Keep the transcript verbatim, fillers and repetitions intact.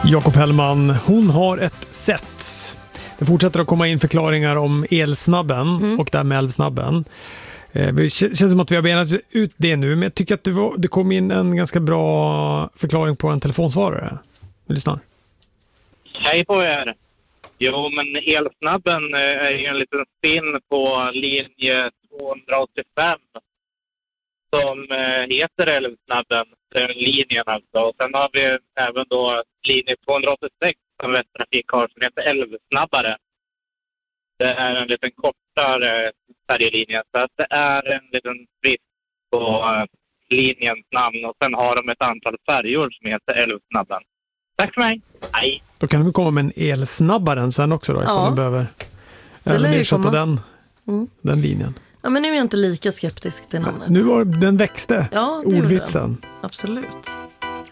Jakob Hellman, hon har ett sätt. Det fortsätter att komma in förklaringar om elsnabben mm. och där med älvsnabben. Det känns som att vi har benat ut det nu, men jag tycker att det, var, det kom in en ganska bra förklaring på en telefonsvarare. Vi lyssnar. Hej på er. Jo, men elsnabben är ju en liten spinn på linje tvåhundraåttiofem som heter älvsnabben, den linjen alltså. Och sen har vi även då linje tvåhundraåttiosex som Västtrafik har som heter älvsnabbare. Det är en liten kortare färjelinje, så att det är en liten brist på linjens namn. Och sen har de ett antal färjor som heter älvsnabben. Tack för mig. Hej. Då kan vi komma med en elsnabbaren sen också då, ifall ja. man behöver ersätta den, mm. den linjen. Ja, men nu är jag inte lika skeptisk till namnet. Nu var den växte, ja, ordvitsen. Absolut.